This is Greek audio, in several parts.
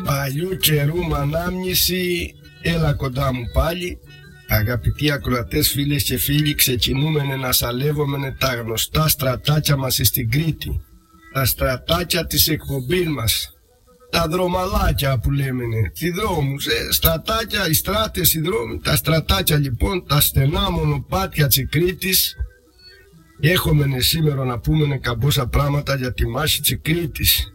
Παλιού καιρού ανάμνηση, έλα κοντά μου πάλι. Αγαπητοί ακροατές, φίλες και φίλοι, ξεκινούμενε να σαλεύομενε τα γνωστά στρατάκια μας στην Κρήτη. Τα στρατάκια της εκπομπής μας. Τα δρομαλάκια που λέμενε, οι δρόμους, στρατάκια, οι στράτες, οι δρόμοι. Τα στρατάκια λοιπόν, τα στενά μονοπάτια της Κρήτης. Έχομενε σήμερα να πούμενε καμπόσα πράγματα για τη μάχη της Κρήτης.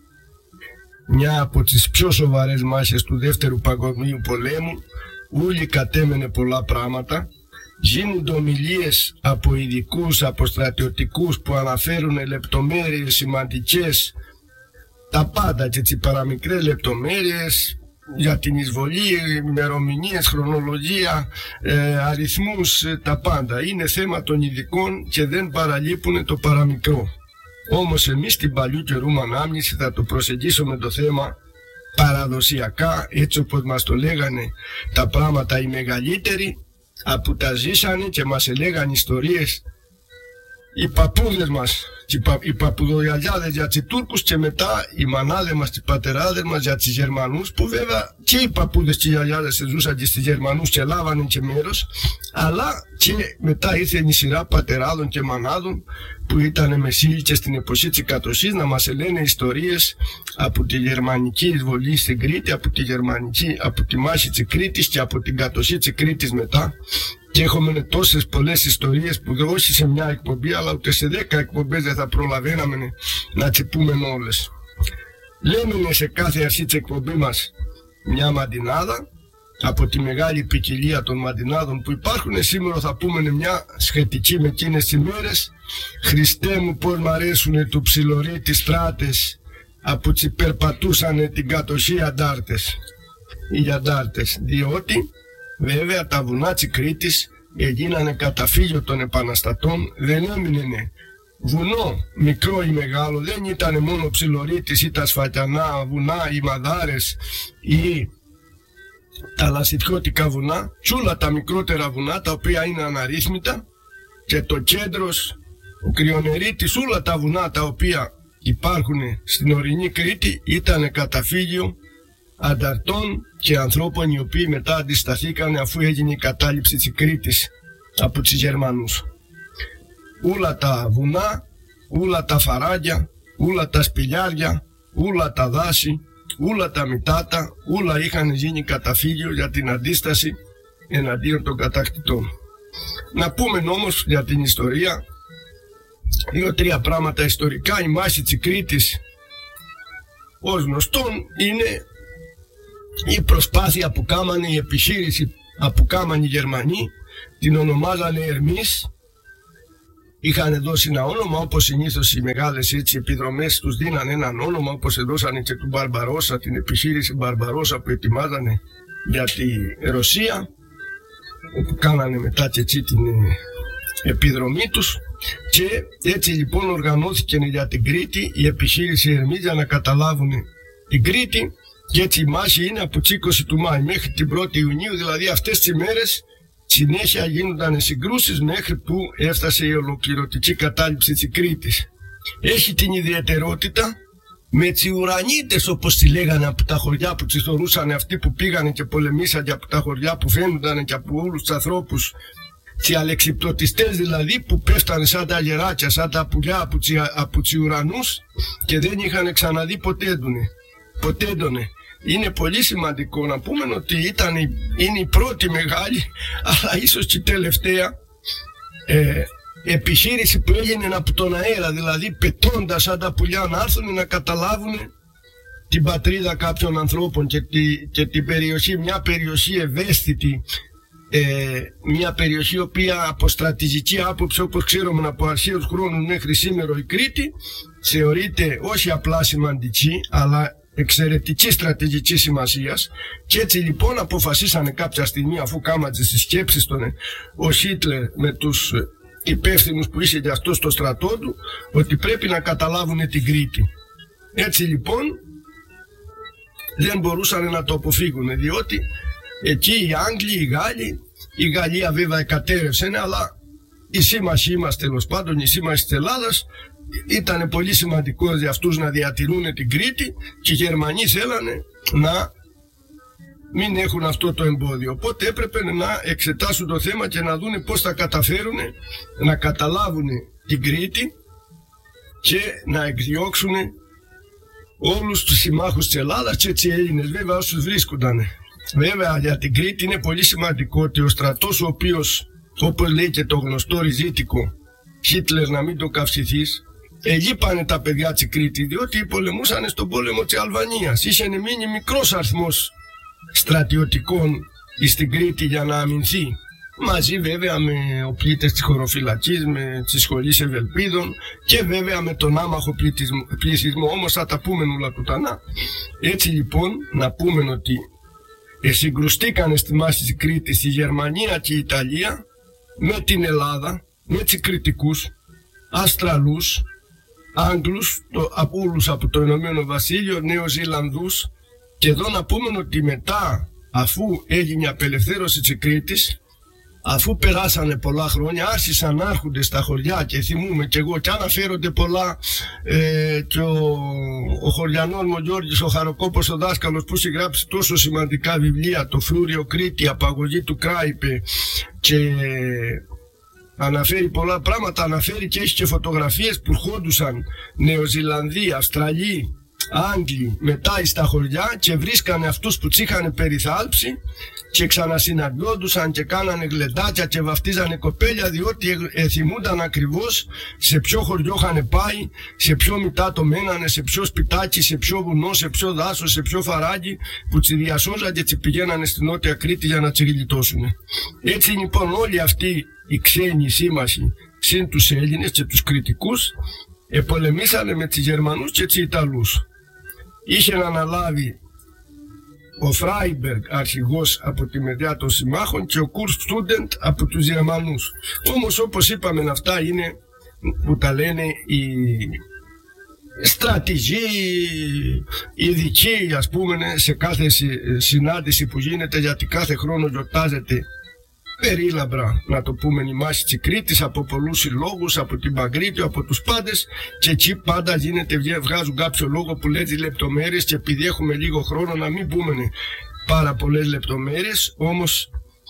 Μια από τις πιο σοβαρές μάχες του Δεύτερου Παγκοσμίου Πολέμου. Ούλοι κατέμενε πολλά πράγματα. Γίνονται ομιλίες από ειδικούς, από στρατιωτικούς που αναφέρουν λεπτομέρειες σημαντικές. Τα πάντα και τις παραμικρές λεπτομέρειες για την εισβολή, ημερομηνίες, χρονολογία, αριθμούς, τα πάντα. Είναι θέμα των ειδικών και δεν παραλείπουν το παραμικρό. Όμως εμείς στην παλιού καιρού ανάμνηση θα το προσεγγίσουμε το θέμα παραδοσιακά, έτσι όπως μας το λέγανε τα πράγματα οι μεγαλύτεροι, που τα ζήσανε και μας έλεγαν ιστορίες οι παππούδες μας, οι παππουδογιαλιάδες για τους Τούρκους και μετά οι μανάδες μας, οι πατεράδες μας για τους Γερμανούς, που βέβαια και οι παππούδες και οι γιαλιάδες ζούσαν και στις Γερμανούς και λάβανε και μέρος, αλλά και μετά ήρθε η σειρά πατεράδων και μανάδων που ήταν μεσήλικες στην εποχή της κατοχής να μας λένε ιστορίες από τη γερμανική εισβολή στην Κρήτη, από τη μάχη της Κρήτης και από την κατοχή της Κρήτης μετά. Και έχουμε τόσες πολλές ιστορίες που όχι σε μια εκπομπή αλλά ούτε σε 10 εκπομπές δεν θα προλαβαίναμε να τσιπούμε όλες. Λέμε σε κάθε αρχή της εκπομπή μας μια μαντινάδα από τη μεγάλη ποικιλία των μαντινάδων που υπάρχουν. Σήμερα θα πούμε μια σχετική με εκείνες τις μέρες. Χριστέ μου πως μ' αρέσουνε του ψιλορί τις στράτες από τσι περπατούσανε την κατοχή αντάρτες. Οι αντάρτες, διότι βέβαια τα βουνά της Κρήτης έγινανε καταφύγιο των επαναστατών, δεν έμεινε βουνό μικρό ή μεγάλο, δεν ήταν μόνο ψιλορίτης ή τα σφακιανά βουνά ή μαδάρες ή τα λασιτιώτικα βουνά, κι όλα τα μικρότερα βουνά τα οποία είναι αναρρύθμιτα και το κέντρος, ο Κρυονερίτης, όλα τα βουνά τα οποία υπάρχουν στην ορεινή Κρήτη ήταν καταφύγιο ανταρτών και ανθρώπων οι οποίοι μετά αντισταθήκαν αφού έγινε η κατάληψη της Κρήτης από τους Γερμανούς. Όλα τα βουνά, όλα τα φαράγγια, όλα τα σπηλιάρια, όλα τα δάση, όλα τα μητάτα, όλα είχαν γίνει καταφύγιο για την αντίσταση εναντίον των κατακτητών. Να πούμε όμως για την ιστορία 2-3 πράγματα ιστορικά. Η μάχη της Κρήτης ως γνωστόν είναι η προσπάθεια που κάμανε, η επιχείρηση που κάμανε οι Γερμανοί, την ονομάζανε Ερμής. Είχαν δώσει ένα όνομα, όπως συνήθως οι μεγάλες έτσι επιδρομές τους δίνανε έναν όνομα, όπως έδωσαν και του Μπαρμπαρόσα, την επιχείρηση Μπαρμπαρόσα που ετοιμάζανε για τη Ρωσία, όπου κάνανε μετά και έτσι την επιδρομή τους. Και έτσι λοιπόν οργανώθηκε για την Κρήτη η επιχείρηση Ερμής για να καταλάβουν την Κρήτη. Και έτσι η μάχη είναι από τις 20 του Μάη μέχρι την 1η Ιουνίου, δηλαδή αυτές τις μέρες συνέχεια γίνονταν συγκρούσεις μέχρι που έφτασε η ολοκληρωτική κατάληψη της Κρήτης. Έχει την ιδιαιτερότητα με ουρανίτες όπως τη λέγανε από τα χωριά που τις θεωρούσαν αυτοί που πήγανε και πολεμήσαν και από τα χωριά που φαίνονταν και από όλους τους ανθρώπους, οι αλεξιπτωτιστές δηλαδή που πέφτανε σαν τα γεράκια, σαν τα πουλιά από τους ουρανούς και δεν είχαν ξαναδεί ποτέ έντονε. Είναι πολύ σημαντικό να πούμε ότι είναι η πρώτη μεγάλη, αλλά ίσως και η τελευταία επιχείρηση που έγινε από τον αέρα, δηλαδή πετώντας σαν τα πουλιά να έρθουν να καταλάβουν την πατρίδα κάποιων ανθρώπων και την περιοχή, μια περιοχή ευαίσθητη, μια περιοχή η οποία από στρατηγική άποψη, όπως ξέρουμε από αρχαίους χρόνους μέχρι σήμερα, η Κρήτη θεωρείται όχι απλά σημαντική αλλά εξαιρετική στρατηγική σημασίας. Και έτσι λοιπόν αποφασίσανε κάποια στιγμή, αφού κάματε στις σκέψεις ο Χίτλερ με τους υπεύθυνους που είχε για αυτό στο στρατό του, ότι πρέπει να καταλάβουν την Κρήτη. Έτσι λοιπόν δεν μπορούσαν να το αποφύγουν, διότι εκεί οι Άγγλοι, οι Γάλλοι, η Γαλλία βέβαια εκατέρευσε, αλλά οι σύμμαχοι μας, τέλος πάντων οι σύμμαχοι της Ελλάδας, ήταν πολύ σημαντικό για αυτούς να διατηρούν την Κρήτη και οι Γερμανοί θέλανε να μην έχουν αυτό το εμπόδιο. Οπότε έπρεπε να εξετάσουν το θέμα και να δούνε πώς θα καταφέρουν να καταλάβουν την Κρήτη και να εκδιώξουν όλους τους συμμάχους της Ελλάδας και έτσι Έλληνες βέβαια όσους βρίσκονταν. Βέβαια για την Κρήτη είναι πολύ σημαντικό ότι ο στρατός ο οποίος, όπως λέει και το γνωστό ριζίτικο Χίτλερ να μην το καυσηθείς, ελείπανε τα παιδιά της Κρήτης διότι πολεμούσαν στον πόλεμο της Αλβανίας. Είχε μείνει μικρός αριθμός στρατιωτικών στην Κρήτη για να αμυνθεί, μαζί βέβαια με οπλίτες της χωροφυλακής, με της σχολής Ευελπίδων και βέβαια με τον άμαχο πληθυσμό, όμως θα τα πούμε όλα κουτανά. Έτσι λοιπόν να πούμε ότι συγκρουστήκανε στη μάχη της Κρήτης η Γερμανία και η Ιταλία με την Ελλάδα, με τους Κρητικούς, Αστραλούς, Άγγλους, όλους από το Ηνωμένο Βασίλειο, Νέος Ζηλανδούς. Και εδώ να πούμε ότι μετά, αφού έγινε η απελευθέρωση της Κρήτης, αφού περάσανε πολλά χρόνια, άρχισαν να έρχονται στα χωριά και θυμούμε και εγώ και αναφέρονται πολλά και ο χωριανός μου ο Γιώργης ο Χαροκόπος ο δάσκαλος που έχει γράψει τόσο σημαντικά βιβλία, το Φλούριο Κρήτη, Απαγωγή του Κράιπε, και αναφέρει πολλά πράγματα, αναφέρει και έχει και φωτογραφίες που ερχόντουσαν Νεοζηλανδοί, Αυστραλοί, Άγγλοι μετά στα χωριά και βρίσκανε αυτούς που τους είχαν περιθάλψει και ξανασυναντιόντουσαν και κάνανε γλεντάκια και βαφτίζανε κοπέλια, διότι θυμούνταν ακριβώς σε ποιο χωριό είχαν πάει, σε ποιο μητάτο μένανε, σε ποιο σπιτάκι, σε ποιο βουνό, σε ποιο δάσος, σε ποιο φαράγγι, που τσι διασώζαν και τσι πηγαίνανε στην Νότια Κρήτη για να τσι γλιτώσουν. Έτσι λοιπόν όλοι αυτοί οι ξένοι σύμμαχοι συν τους Έλληνες και τους Κρητικούς επολεμήσανε με τους Γερμανούς και τους Ιταλούς. Είχε αναλάβει ο Φράιμπεργκ αρχηγός από τη μεριά των συμμάχων και ο Κουρτ Στούντεντ από τους Γερμανούς. Όμως όπως είπαμε αυτά είναι που τα λένε οι στρατηγοί, ειδικοί ας πούμε σε κάθε συνάντηση που γίνεται, γιατί κάθε χρόνο γιορτάζεται περίλαμπρα να το πούμε η μάχη της Κρήτης από πολλούς συλλόγους, από την Παγκρίτιο, από τους πάντες, και εκεί πάντα γίνεται, βγάζουν κάποιο λόγο που λέει λεπτομέρειες και επειδή έχουμε λίγο χρόνο να μην πούμε πάρα πολλές λεπτομέρειες, όμως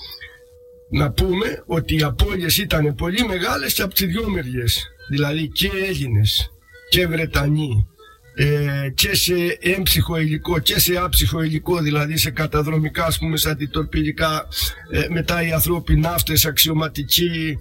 να πούμε ότι οι απώλειες ήταν πολύ μεγάλες και από τις δυο μεριές, δηλαδή και Έλληνες και Βρετανοί, και σε έμψυχο υλικό και σε άψυχο υλικό, δηλαδή σε καταδρομικά ας πούμε σαν αντιτορπιλικά, μετά οι ανθρώποι ναύτες, αξιωματικοί,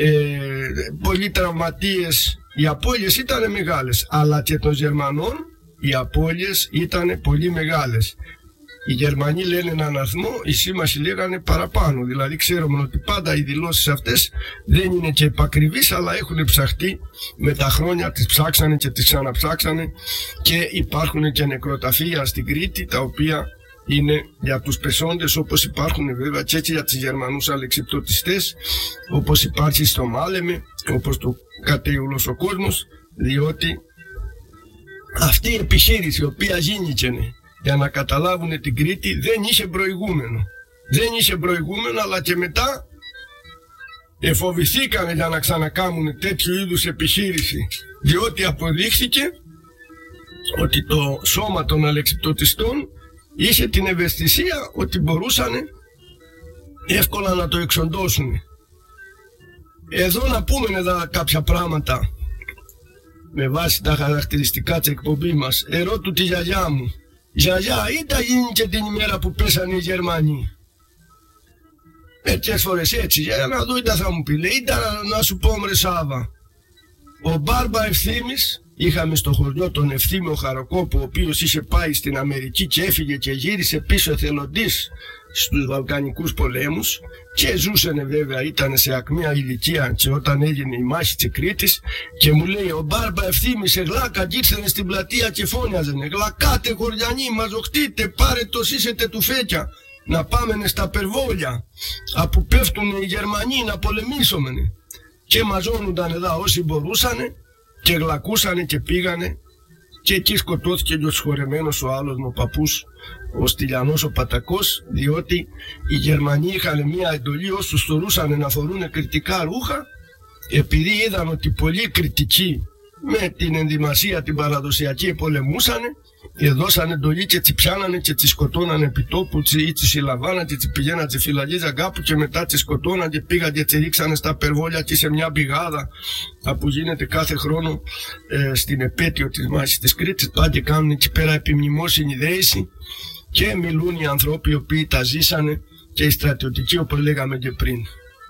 πολλοί τραυματίες. Οι απώλειες ήταν μεγάλες, αλλά και των Γερμανών οι απώλειες ήταν πολύ μεγάλες. Οι Γερμανοί λένε έναν αριθμό, οι σύμμαχοι λέγανε παραπάνω. Δηλαδή ξέρουμε ότι πάντα οι δηλώσεις αυτές δεν είναι και επακριβείς, αλλά έχουν ψαχτεί με τα χρόνια, τις ψάξανε και τις ξαναψάξανε και υπάρχουν και νεκροταφεία στην Κρήτη, τα οποία είναι για τους πεσόντες, όπως υπάρχουν βέβαια και έτσι για τους Γερμανούς αλεξιπτωτιστές, όπως υπάρχει στο Μάλεμε, όπως το κατέουλος ο κόσμος, διότι αυτή η επιχείρηση η οποία γίνηκε για να καταλάβουν την Κρήτη δεν είχε προηγούμενο. Δεν είχε προηγούμενο, αλλά και μετά εφοβηθήκανε για να ξανακάμουν τέτοιου είδους επιχείρηση, διότι αποδείχθηκε ότι το σώμα των αλεξιπτωτιστών είχε την ευαισθησία ότι μπορούσαν εύκολα να το εξοντώσουν. Εδώ να πούμε εδώ κάποια πράγματα με βάση τα χαρακτηριστικά της εκπομπής μας. Ερώτου τη γιαγιά μου, γιαγιά, ήταν γίνει και την ημέρα που πέσανε οι Γερμανοί? Μερικές φορές έτσι, για να δω, ήταν θα μου πει, λέει, ήταν να σου πω μρε Σάβα. Ο Μπάρμπα Ευθύμης, είχαμε στο χωριό τον Ευθύμιο Χαροκόπο, ο οποίος είχε πάει στην Αμερική και έφυγε και γύρισε πίσω εθελοντής στους Βαλκανικούς πολέμους και ζούσανε βέβαια, ήταν σε ακμαία ηλικία και όταν έγινε η μάχη της Κρήτης, και μου λέει ο Μπάρμπα Ευθύμης εγλάκα γύρθανε στην πλατεία και φώνιαζανε, γλακάτε χωριανοί, μαζοχτείτε, πάρε το σύσετε του φέκια, να πάμε στα περβόλια από πέφτουν οι Γερμανοί να πολεμήσουμε. Και μαζώνονταν εδώ όσοι μπορούσανε και γλακούσανε και πήγανε, και εκεί σκοτώθηκε και ο συγχωρεμένος ο άλλος μου ο παππούς, ο Στυλιανός ο Πατακός, διότι οι Γερμανοί είχαν μια εντολή όσους θωρούσαν να φορούν κρητικά ρούχα, επειδή είδαν ότι πολλοί κριτικοί με την ενδυμασία την παραδοσιακή πολεμούσανε, δώσανε εντολή και τσι πιάνανε και τσι σκοτώνανε επί τόπου, ή τσι συλλαμβάνανε και τσι πηγαίνανε τσι φυλακίζαν κάπου και μετά τσι σκοτώνανε και πήγαν και τσι ρίξανε στα περβόλια και σε μια πηγάδα που γίνεται κάθε χρόνο στην επέτειο της μάχης της Κρήτης. Πάνε και κάνουν εκεί πέρα επιμνημόσυνη δέηση και μιλούν οι ανθρώποι οι οποίοι τα ζήσανε και οι στρατιωτικοί, όπως λέγαμε και πριν.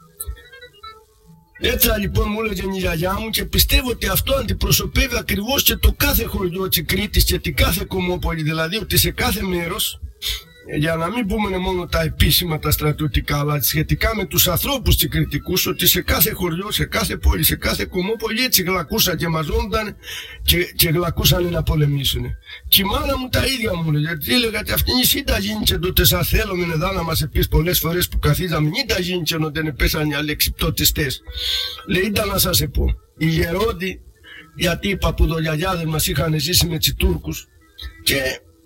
Έτσι λοιπόν μου έλεγε η γιαγιά μου, και πιστεύω ότι αυτό αντιπροσωπεύει ακριβώς και το κάθε χωριό της Κρήτης και τη κάθε κομμόπολη, δηλαδή ότι σε κάθε μέρος, για να μην πούμε μόνο τα επίσημα τα στρατιωτικά, αλλά σχετικά με τους ανθρώπους της Κρητικούς, ότι σε κάθε χωριό, σε κάθε πόλη, σε κάθε κομμόπολη έτσι γλακούσαν και μαζόνταν και γλακούσαν να πολεμήσουν. Και η μάνα μου τα ίδια μου λέει, γιατί έλεγα ότι αυτήν εσύ τα γίνει και τότε σας θέλουμε εδώ να μας πεις πολλές φορές που καθίζαμε, μην τα γίνει και όταν πέσανε οι αλεξιπτωτιστές. Λέει, ήταν να σας πω, οι γερόντι, γιατί οι παππουδογιαγιάδες μας είχαν ζήσει με τους Τούρκους και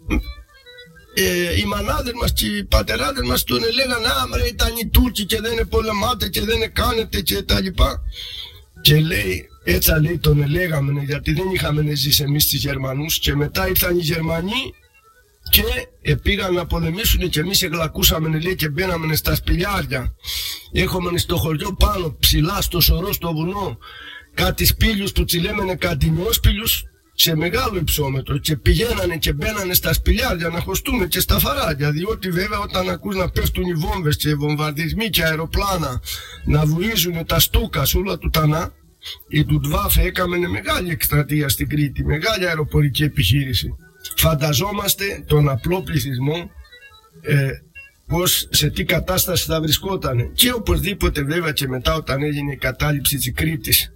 οι μανάδες μας και οι πατεράδες μας τον έλεγαν «Α, ήταν οι Τούρκοι και δεν πολεμάτε και δεν κάνετε» και τα λοιπά. Και λέει, έτσι λέει τον λέγαμε, γιατί δεν είχαμε ζήσει εμείς τις Γερμανούς, και μετά ήρθαν οι Γερμανοί και πήγαν να πολεμήσουν και εμείς εγλακούσαμε, λέει, και μπαίναμε στα σπηλιάρια. Έχουμε στο χωριό πάνω ψηλά στο σωρό στο βουνό κάτι σπήλιους που τσιλέμενε κάτι νιόσπηλιους σε μεγάλο υψόμετρο, και πηγαίνανε και μπαίνανε στα σπηλιάρια να χωστούν και στα φαράγια, διότι βέβαια όταν ακούς να πέφτουν οι βόμβες και οι βομβαρδισμοί και αεροπλάνα να βουίζουν τα στούκα όλα του τανά, η Τουτβάφε έκαμε μεγάλη εκστρατεία στην Κρήτη, μεγάλη αεροπορική επιχείρηση. Φανταζόμαστε τον απλό πληθυσμό πως σε τι κατάσταση θα βρισκόταν, και οπωσδήποτε βέβαια και μετά όταν έγινε η κατάληψη της Κρήτης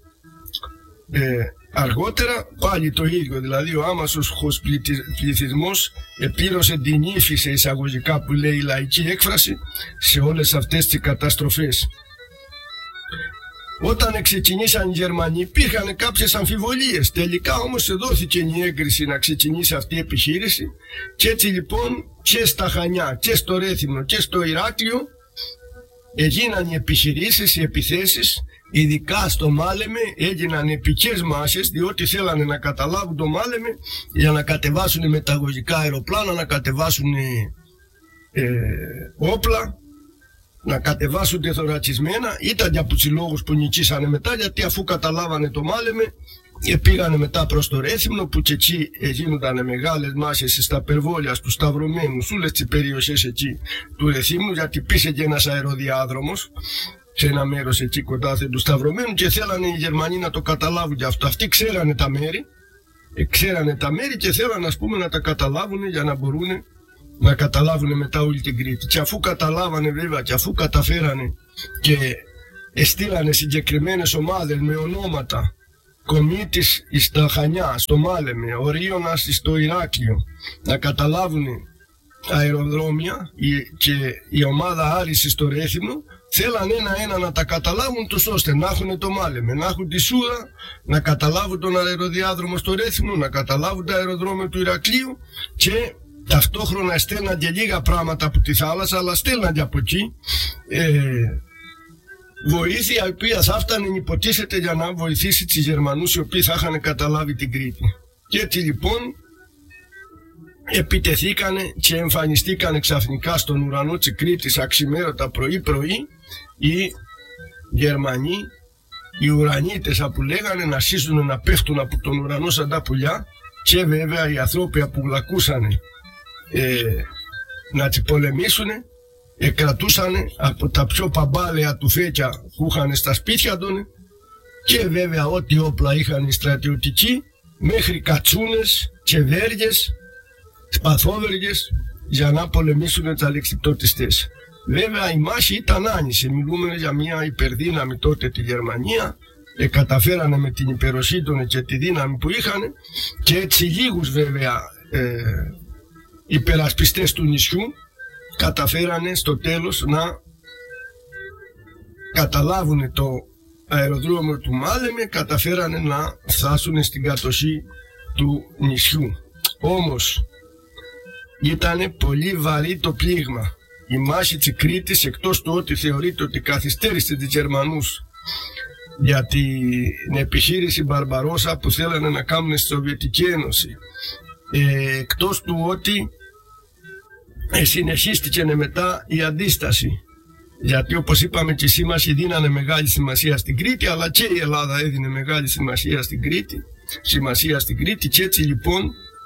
αργότερα πάλι το ίδιο, δηλαδή ο άμασος πληθυσμός επήρωσε την ύφη, σε εισαγωγικά που λέει η λαϊκή έκφραση, σε όλες αυτές τις καταστροφές. Όταν ξεκινήσαν οι Γερμανοί υπήρχαν κάποιες αμφιβολίες, τελικά όμως δόθηκε η έγκριση να ξεκινήσει αυτή η επιχείρηση, και έτσι λοιπόν και στα Χανιά και στο Ρέθυμνο και στο Ηράκλειο έγιναν οι επιχειρήσεις, οι επιθέσεις. Ειδικά στο Μάλεμε έγιναν επικές μάχες, διότι θέλανε να καταλάβουν το Μάλεμε για να κατεβάσουν μεταγωγικά αεροπλάνα, να κατεβάσουν όπλα, να κατεβάσουν τεθωρακισμένα. Ήταν για τους λόγους που νικήσανε μετά, γιατί αφού καταλάβανε το Μάλεμε πήγανε μετά προς το Ρέθυμνο, που και εκεί γίνονταν μεγάλες μάχες στα περβόλια, στους Σταυρωμένους, όλες τις περιοχές εκεί του Ρεθύμνου, γιατί πήσε και ένας αεροδιάδρομος σε ένα μέρος εκεί κοντά του Σταυρωμένου, και θέλανε οι Γερμανοί να το καταλάβουν και αυτό. Αυτοί ξέρανε τα μέρη και θέλανε, ας πούμε, να τα καταλάβουν για να μπορούν να καταλάβουν μετά όλη την Κρήτη. Και αφού καταλάβανε βέβαια και αφού καταφέρανε και εστήλανε συγκεκριμένες ομάδες με ονόματα, Κομίτης στα Χανιά, στο Μάλεμε, Ορίωνας στο Ηράκλειο, να καταλάβουν αεροδρόμια, και η ομάδα Άρης στο Ρέθυμνο, θέλαν ένα-ένα να τα καταλάβουν, τους ώστε να έχουν το Μάλεμε, να έχουν τη Σούδα, να καταλάβουν τον αεροδιάδρομο στο Ρέθυμνο, να καταλάβουν τα αεροδρόμια του Ηρακλείου, και ταυτόχρονα στέλναν και λίγα πράγματα από τη θάλασσα, αλλά στέλναν και από εκεί βοήθεια, η οποία θα φτάνει υποτίθεται για να βοηθήσει τους Γερμανούς οι οποίοι θα είχαν καταλάβει την Κρήτη. Και έτσι λοιπόν επιτεθήκανε και εμφανιστήκανε ξαφνικά στον ουρανό της Κρήτης αξιμέρωτα πρωί-πρωί οι Γερμανοί, οι ουρανίτες που λέγανε, να σύζουν να πέφτουν από τον ουρανό σαν τα πουλιά, και βέβαια οι ανθρώποι που γλακούσανε να τις πολεμήσουν κρατούσανε από τα πιο παμπάλαια του φέκια που είχαν στα σπίτια των, και βέβαια ό,τι όπλα είχαν οι στρατιωτικοί, μέχρι κατσούνες και βέργες, σπαθόβεργες, για να πολεμήσουν τους αλεξιπτωτιστές. Βέβαια η μάχη ήταν άνηση, μιλούμε για μια υπερδύναμη τότε τη Γερμανία, καταφέρανε με την υπεροσύνη των και τη δύναμη που είχαν, και έτσι λίγους βέβαια υπερασπιστές του νησιού καταφέρανε στο τέλος να καταλάβουν το αεροδρόμιο του Μάλεμε, καταφέρανε να φτάσουν στην κατοχή του νησιού. Όμως ήταν πολύ βαρύ το πλήγμα. Η μάχη της Κρήτης, εκτός του ότι θεωρείται ότι καθυστέρησε τους Γερμανούς για την επιχείρηση Μπαρμπαρόσα που θέλανε να κάνουν στη Σοβιετική Ένωση, εκτός του ότι συνεχίστηκε μετά η αντίσταση, γιατί όπως είπαμε και οι σύμμαχοι δίνανε μεγάλη σημασία στην Κρήτη, αλλά και η Ελλάδα έδινε μεγάλη σημασία στην Κρήτη, και έτσι λοιπόν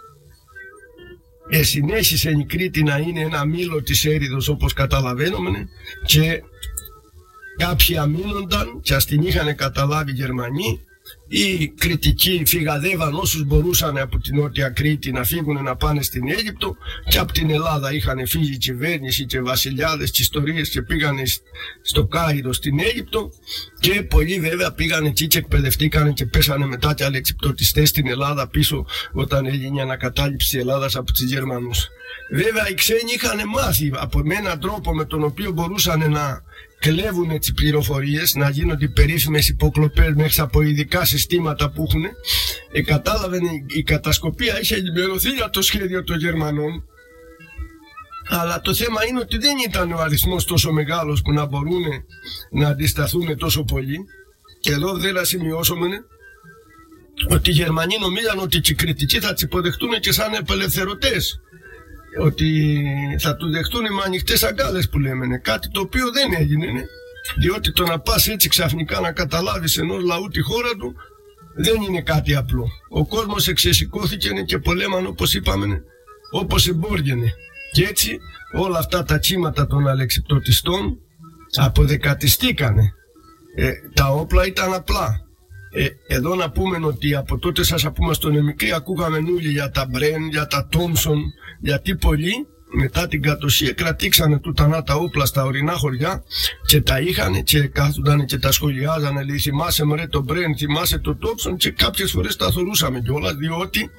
συνέχισε η Κρήτη να είναι ένα μήλο της έρηδος, όπως καταλαβαίνουμε, και κάποιοι αμήνονταν και ας την είχαν καταλάβει οι Γερμανοί. Οι Κρητικοί φυγαδεύαν όσους μπορούσαν από την Νότια Κρήτη να φύγουν να πάνε στην Αίγυπτο, και από την Ελλάδα είχαν φύγει κυβέρνηση και βασιλιάδες και ιστορίες και πήγανε στο Κάιρο στην Αίγυπτο, και πολλοί βέβαια πήγαν εκεί και εκπαιδευτήκαν και πέσανε μετά και αλεξιπτωτιστές στην Ελλάδα πίσω όταν έγινε η ανακατάληψη της Ελλάδας από τους Γερμανούς. Βέβαια οι ξένοι είχαν μάθει από έναν τρόπο με τον οποίο μπορούσαν να κλέβουν τις πληροφορίες, να γίνονται περίφημες υποκλοπές μέσα από ειδικά συστήματα που έχουν. Κατάλαβαν η κατασκοπία είχε ενημερωθεί για το σχέδιο των Γερμανών, αλλά το θέμα είναι ότι δεν ήταν ο αριθμός τόσο μεγάλος που να μπορούν να αντισταθούν τόσο πολύ. Και εδώ δεν να σημειώσουμε ότι οι Γερμανοί νομίζαν ότι οι Κρητικοί θα τις υποδεχτούν και σαν απελευθερωτές, ότι θα του δεχτούν με ανοιχτές αγκάλες που λέμε, κάτι το οποίο δεν έγινε, διότι το να πας έτσι ξαφνικά να καταλάβεις ενός λαού τη χώρα του δεν είναι κάτι απλό. Ο κόσμος εξεσηκώθηκε και πολέμαν, όπως είπαμε, όπως εμπόργαινε, και έτσι όλα αυτά τα κύματα των αλεξιπτωτιστών αποδεκατιστήκανε. Τα όπλα ήταν απλά. Εδώ να πούμε ότι από τότε σας πούμε στον Εμικρή ακούγαμε νουλοι για τα Μπρέν, για τα Τόμσον, γιατί πολλοί μετά την κατοσία κρατήξανε τούτα τα όπλα στα ορεινά χωριά και τα είχαν και κάθονταν και τα σχολιάζανε, λέει θυμάσαι μωρέ το Μπρέν, θυμάσαι το Τόμσον, και κάποιες φορές τα θωρούσαμε κιόλας, διότι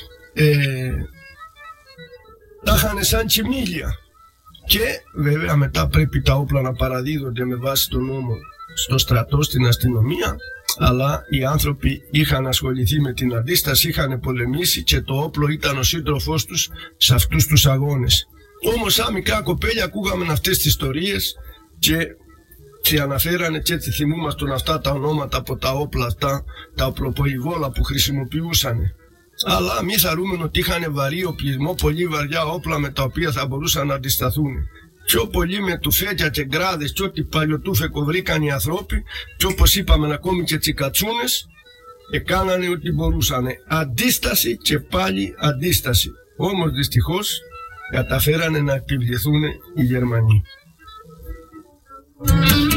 τα είχαν σαν τσιμίλια. Και βέβαια μετά πρέπει τα όπλα να παραδίδονται με βάση τον νόμο στο στρατό, στην αστυνομία, αλλά οι άνθρωποι είχαν ασχοληθεί με την αντίσταση, είχαν πολεμήσει και το όπλο ήταν ο σύντροφός τους σε αυτούς τους αγώνες. Όμως σαν μικρά κοπέλια ακούγαμε αυτές τις ιστορίες και αναφέρανε και έτσι θυμούμαστον αυτά τα ονόματα από τα όπλα αυτά, τα οπλοπολιβόλα που χρησιμοποιούσαν. Αλλά μη θαρούμε ότι είχαν βαρύ οπλισμό, πολύ βαριά όπλα με τα οποία θα μπορούσαν να αντισταθούν. Πιο πολύ με τουφέκια και γκράδες και ό,τι παλιοτούφεκο βρήκαν οι ανθρώποι, και όπως είπαμε ακόμη και τσικατσούνες, έκανανε ό,τι μπορούσαν. Αντίσταση και πάλι αντίσταση. Όμως δυστυχώς καταφέρανε να επιβληθούν οι Γερμανοί.